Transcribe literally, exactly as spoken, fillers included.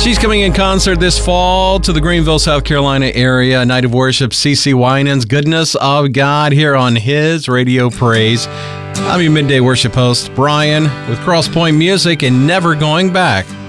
She's coming in concert this fall to the Greenville, South Carolina area. A night of worship, CeCe Winans, Goodness of God, here on His Radio Praise. I'm your midday worship host, Brian, with Crosspoint Music and Never Going Back.